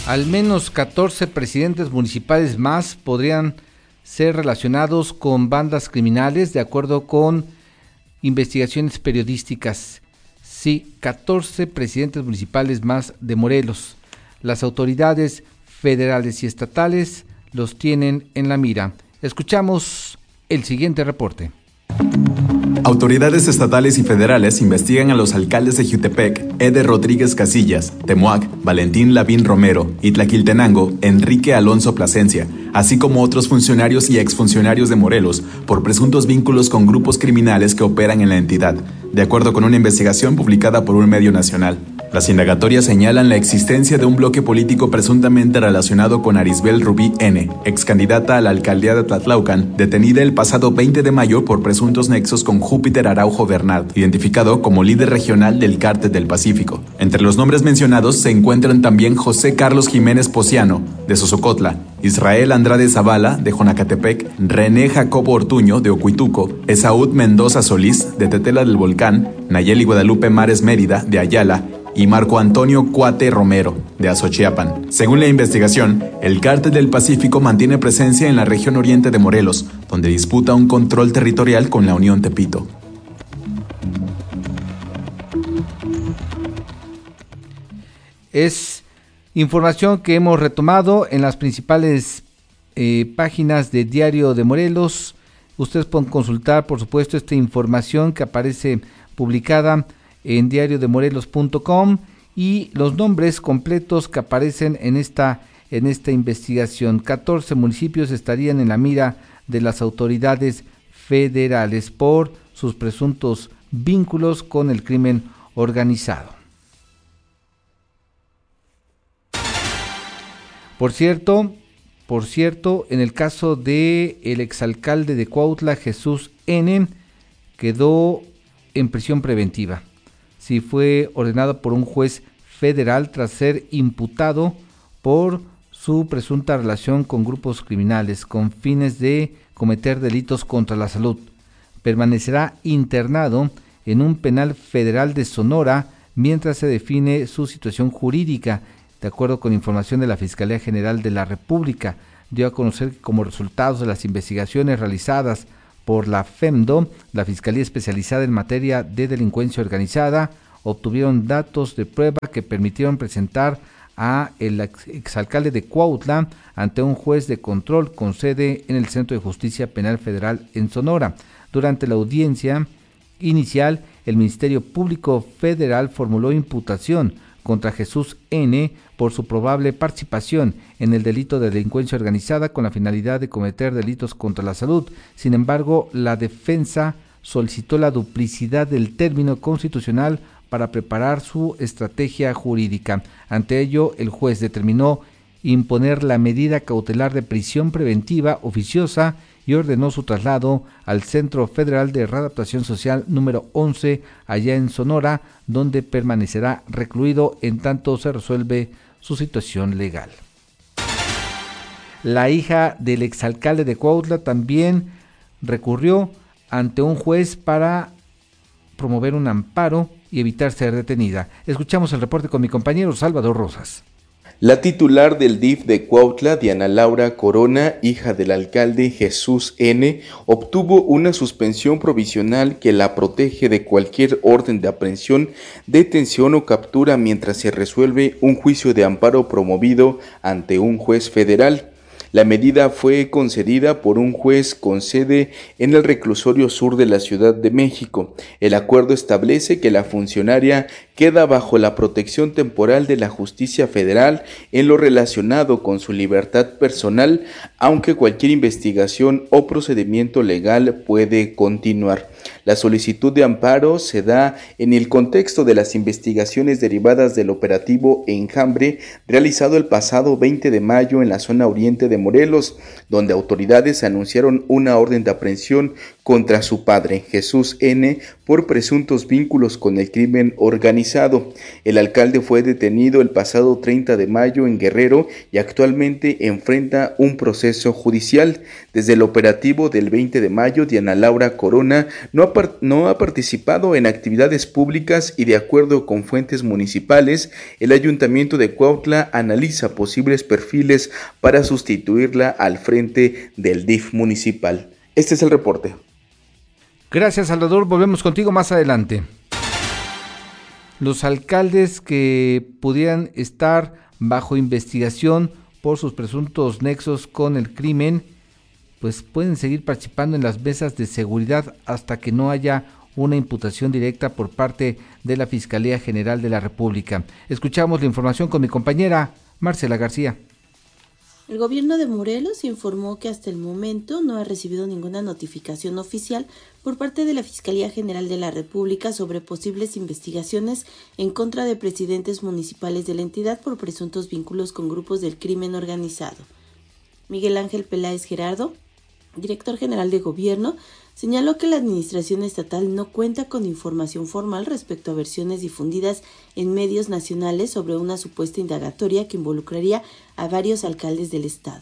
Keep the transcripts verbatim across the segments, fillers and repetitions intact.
Al menos catorce presidentes municipales más podrían ser relacionados con bandas criminales, de acuerdo con investigaciones periodísticas. Sí, catorce presidentes municipales más de Morelos. Las autoridades federales y estatales los tienen en la mira. Escuchamos el siguiente reporte. Autoridades estatales y federales investigan a los alcaldes de Jiutepec, Eder Rodríguez Casillas, Temuac, Valentín Lavín Romero y Tlaquiltenango, Enrique Alonso Plasencia, así como otros funcionarios y exfuncionarios de Morelos, por presuntos vínculos con grupos criminales que operan en la entidad, de acuerdo con una investigación publicada por un medio nacional. Las indagatorias señalan la existencia de un bloque político presuntamente relacionado con Arisbel Rubí N., ex candidata a la alcaldía de Tlatlaucan, detenida el pasado veinte de mayo por presuntos nexos con Júpiter Araujo Bernat, identificado como líder regional del Cártel del Pacífico. Entre los nombres mencionados se encuentran también José Carlos Jiménez Pociano, de Sosocotla, Israel Andrade Zavala, de Jonacatepec, René Jacobo Ortuño, de Ocuituco, Esaúd Mendoza Solís, de Tetela del Volcán, Nayeli Guadalupe Mares Mérida, de Ayala, y Marco Antonio Cuate Romero, de Azochiapan. Según la investigación, el Cártel del Pacífico mantiene presencia en la región oriente de Morelos, donde disputa un control territorial con la Unión Tepito. Es información que hemos retomado en las principales eh, páginas de Diario de Morelos. Ustedes pueden consultar, por supuesto, esta información que aparece publicada en diario de morelos punto com y los nombres completos que aparecen en esta en esta investigación. catorce municipios estarían en la mira de las autoridades federales por sus presuntos vínculos con el crimen organizado. Por cierto, por cierto, en el caso de el exalcalde de Cuautla, Jesús N., quedó en prisión preventiva. Sí, fue ordenado por un juez federal tras ser imputado por su presunta relación con grupos criminales con fines de cometer delitos contra la salud. Permanecerá internado en un penal federal de Sonora mientras se define su situación jurídica, de acuerdo con información de la Fiscalía General de la República. Dio a conocer que como resultados de las investigaciones realizadas por la FEMDO, la Fiscalía Especializada en Materia de Delincuencia Organizada, obtuvieron datos de prueba que permitieron presentar a el ex, exalcalde de Cuautla ante un juez de control con sede en el Centro de Justicia Penal Federal en Sonora. Durante la audiencia inicial, el Ministerio Público Federal formuló imputación contra Jesús N. por su probable participación en el delito de delincuencia organizada con la finalidad de cometer delitos contra la salud. Sin embargo, la defensa solicitó la duplicidad del término constitucional para preparar su estrategia jurídica. Ante ello, el juez determinó imponer la medida cautelar de prisión preventiva oficiosa y ordenó su traslado al Centro Federal de Readaptación Social número once, allá en Sonora, donde permanecerá recluido en tanto se resuelve su situación legal. La hija del exalcalde de Cuautla también recurrió ante un juez para promover un amparo y evitar ser detenida. Escuchamos el reporte con mi compañero Salvador Rosas. La titular del D I F de Cuautla, Diana Laura Corona, hija del alcalde Jesús N., obtuvo una suspensión provisional que la protege de cualquier orden de aprehensión, detención o captura mientras se resuelve un juicio de amparo promovido ante un juez federal. La medida fue concedida por un juez con sede en el reclusorio sur de la Ciudad de México. El acuerdo establece que la funcionaria queda bajo la protección temporal de la justicia federal en lo relacionado con su libertad personal, aunque cualquier investigación o procedimiento legal puede continuar. La solicitud de amparo se da en el contexto de las investigaciones derivadas del operativo Enjambre realizado el pasado veinte de mayo en la zona oriente de Morelos, donde autoridades anunciaron una orden de aprehensión contra su padre, Jesús N., por presuntos vínculos con el crimen organizado. organizado. El alcalde fue detenido el pasado treinta de mayo en Guerrero y actualmente enfrenta un proceso judicial. Desde el operativo del veinte de mayo, Diana Laura Corona no ha, par- no ha participado en actividades públicas y, de acuerdo con fuentes municipales, el Ayuntamiento de Cuautla analiza posibles perfiles para sustituirla al frente del D I F municipal. Este es el reporte. Gracias, Salvador. Volvemos contigo más adelante. Los alcaldes que pudieran estar bajo investigación por sus presuntos nexos con el crimen, pues pueden seguir participando en las mesas de seguridad hasta que no haya una imputación directa por parte de la Fiscalía General de la República. Escuchamos la información con mi compañera Marcela García. El gobierno de Morelos informó que hasta el momento no ha recibido ninguna notificación oficial por parte de la Fiscalía General de la República sobre posibles investigaciones en contra de presidentes municipales de la entidad por presuntos vínculos con grupos del crimen organizado. Miguel Ángel Peláez Gerardo, director general de gobierno, señaló que la administración estatal no cuenta con información formal respecto a versiones difundidas en medios nacionales sobre una supuesta indagatoria que involucraría a varios alcaldes del estado.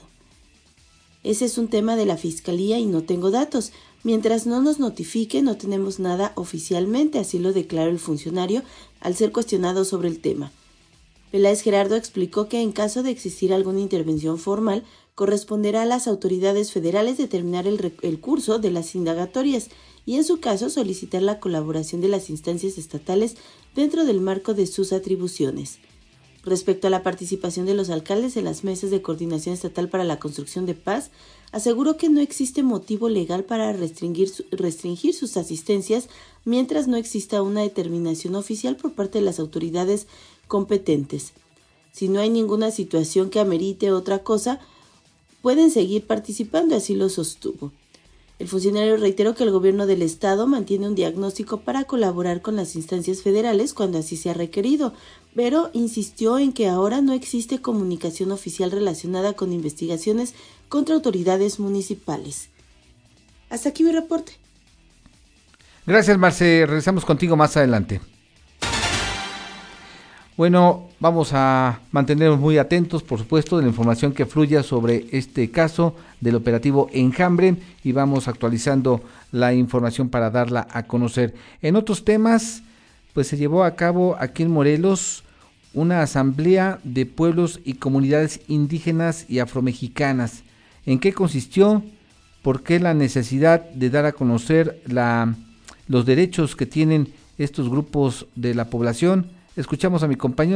Ese es un tema de la Fiscalía y no tengo datos. Mientras no nos notifique, no tenemos nada oficialmente, así lo declaró el funcionario al ser cuestionado sobre el tema. Peláez Gerardo explicó que en caso de existir alguna intervención formal, corresponderá a las autoridades federales determinar el, el curso de las indagatorias y, en su caso, solicitar la colaboración de las instancias estatales dentro del marco de sus atribuciones. Respecto a la participación de los alcaldes en las mesas de coordinación estatal para la construcción de paz, aseguró que no existe motivo legal para restringir, restringir sus asistencias mientras no exista una determinación oficial por parte de las autoridades competentes. Si no hay ninguna situación que amerite otra cosa, pueden seguir participando, así lo sostuvo. El funcionario reiteró que el gobierno del estado mantiene un diagnóstico para colaborar con las instancias federales cuando así sea requerido, pero insistió en que ahora no existe comunicación oficial relacionada con investigaciones contra autoridades municipales. Hasta aquí mi reporte. Gracias, Marce. Regresamos contigo más adelante. Bueno, vamos a mantenernos muy atentos, por supuesto, de la información que fluya sobre este caso del operativo Enjambre y vamos actualizando la información para darla a conocer. En otros temas, pues se llevó a cabo aquí en Morelos una asamblea de pueblos y comunidades indígenas y afromexicanas. ¿En qué consistió? ¿Por qué la necesidad de dar a conocer la, los derechos que tienen estos grupos de la población? Escuchamos a mi compañero